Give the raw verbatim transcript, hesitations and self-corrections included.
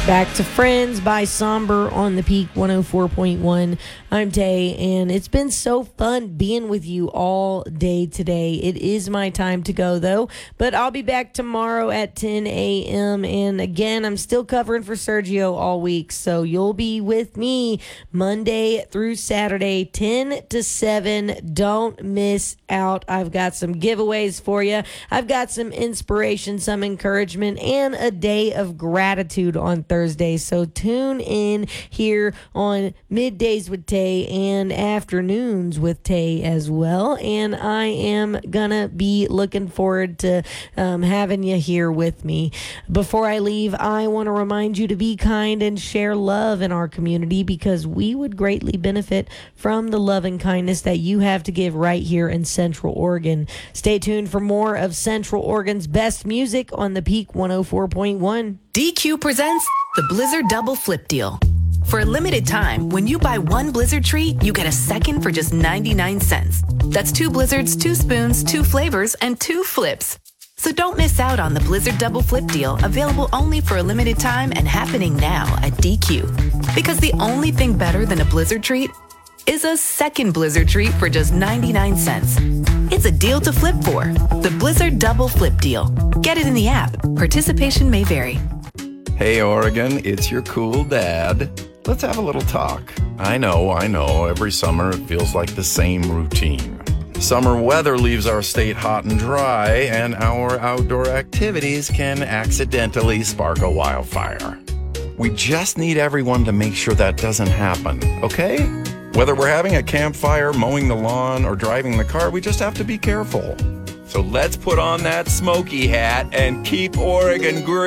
Back to Friends by Somber on the Peak one oh four point one. I'm Tay, and it's been so fun being with you all day today. It is my time to go, though, but I'll be back tomorrow at ten a.m. And again, I'm still covering for Sergio all week, so you'll be with me Monday through Saturday, ten to seven. Don't miss out. I've got some giveaways for you. I've got some inspiration, some encouragement, and a day of gratitude on Thursday. Thursday. So tune in here on Middays with Tay and Afternoons with Tay as well. And I am going to be looking forward to um, having you here with me. Before I leave, I want to remind you to be kind and share love in our community, because we would greatly benefit from the love and kindness that you have to give right here in Central Oregon. Stay tuned for more of Central Oregon's best music on the Peak one oh four point one. D Q presents the Blizzard Double Flip Deal. For a limited time, when you buy one Blizzard treat, you get a second for just ninety-nine cents. That's two Blizzards, two spoons, two flavors, and two flips. So don't miss out on the Blizzard Double Flip Deal, available only for a limited time and happening now at D Q. Because the only thing better than a Blizzard treat is a second Blizzard treat for just ninety-nine cents. It's a deal to flip for. The Blizzard Double Flip Deal. Get it in the app. Participation may vary. Hey Oregon, it's your cool dad. Let's have a little talk. I know, I know, every summer it feels like the same routine. Summer weather leaves our state hot and dry, and our outdoor activities can accidentally spark a wildfire. We just need everyone to make sure that doesn't happen, okay? Whether we're having a campfire, mowing the lawn, or driving the car, we just have to be careful. So let's put on that smoky hat and keep Oregon green.